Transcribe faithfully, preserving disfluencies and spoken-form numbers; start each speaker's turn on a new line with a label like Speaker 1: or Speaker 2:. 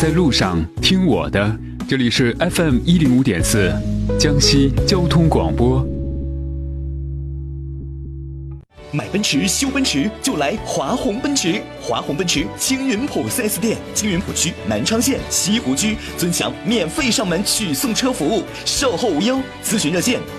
Speaker 1: 在路上听我的，这里是 F M 一零五点四，江西交通广播。
Speaker 2: 买奔驰修奔驰就来华宏奔驰，华宏奔驰青云浦 四 S 店，青云浦区南昌县西湖区尊享免费上门取送车服务，售后无忧，咨询热线